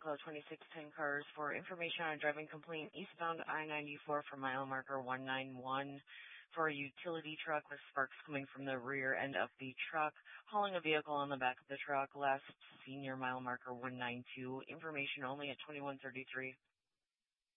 Code 2610 cars for information on a driving complaint eastbound I-94 for mile marker 191 for a utility truck with sparks coming from the rear end of the truck, hauling a vehicle on the back of the truck. Last senior mile marker 192. Information only at 2133.